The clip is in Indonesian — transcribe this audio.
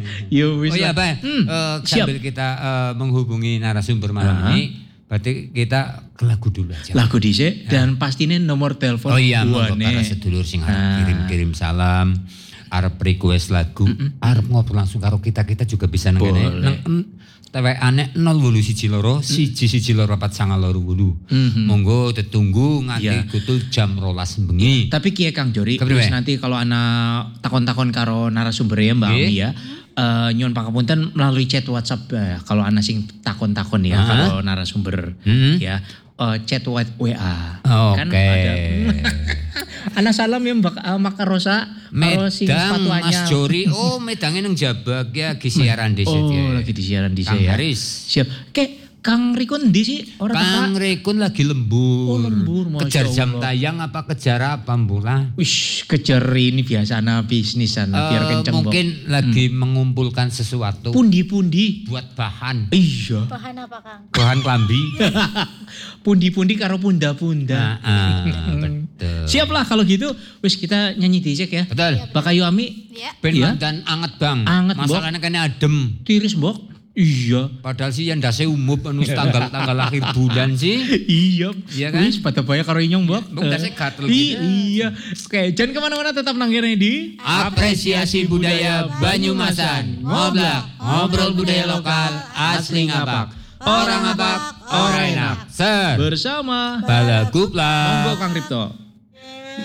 Yo wis. Oh iya, Pak. Sambil kita menghubungi narasumber malam ini, berarti kita ke lagu dulu aja. Lagu dhisik dan pastinya nomor telepon. Oh iya, monggo para sedulur sing arep kirim-kirim salam, arep request lagu, arep ngobrol langsung karo kita juga bisa nang kene. TWA-ne 0812 1149898. Monggo ditunggu nganti kutul jam 12 bengi. Tapi kiye Kang Jori, terus nanti kalau ana takon-takon karo narasumber ya Mbak Ami ya. Nyuwun pangapunten melalui chat WhatsApp kalau ana sing takon-takon ya kalau narasumber ya. Chat WA. Kan ada. Ana salam ya Mbak Makarosa karo sing sepatuannya. Mas Jori, medangnya nang Jabak ya lagi siaran dhisik ya. Oh, lagi disiaran dhisik ya. Haris. Siap. Kang Rikun ndi sih? Kang Rikun lagi lembur. Oh, lembur, kejar jam tayang apa kejar apa mbula? Wih, kejar ini biasa bisnis biar kenceng. Mungkin lagi mengumpulkan sesuatu. Pundi-pundi buat bahan. Iya. Bahan apa Kang? Bahan klambi. Pundi-pundi karo punda-punda. Betul. Siap lah kalau gitu. Wis kita nyanyi dicek ya. Betul. Bakayu Ami. Iya. Ben dan anget bang. Anget, masalahnya kena adem. Tiris Mbok. Iya. Padahal sih yang dase umup anu tanggal akhir bulan sih. Iya. Iya kan? Wis pada bayar karo inyong Mbok. Bang dase gatel gitu. Iya. Oke, jangan kemana-mana tetap nangkene di Apresiasi Budaya Banyumasan. Ngobrol budaya lokal asli ngapak. Orang ngapak, orang enak. bersama Balagupla. Monggo Kang Ripto.